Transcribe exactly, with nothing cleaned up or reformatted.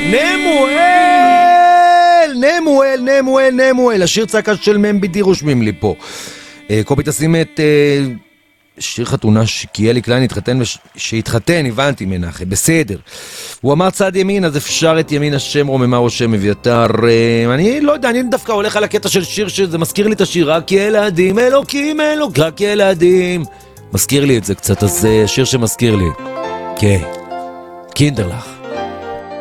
נמואל! נמואל, נמואל, נמואל. השיר צעקה של ממבידי רושמים לי פה. קובי תשים את שיר חתונה שקיאלי קליין התחתן, שהתחתן, הבנתי מנחם, בסדר. הוא אמר צד ימין, אז אפשר את ימין השם רוממה רושם אביתר. אני לא יודע, אני דווקא הולך על הקטע של שיר שזה מזכיר לי את השיר, רק ילדים, אלוקים, אלוקים, רק ילדים. מזכיר לי את זה קצת, אז שיר שמזכיר לי. כן, קינדרלך.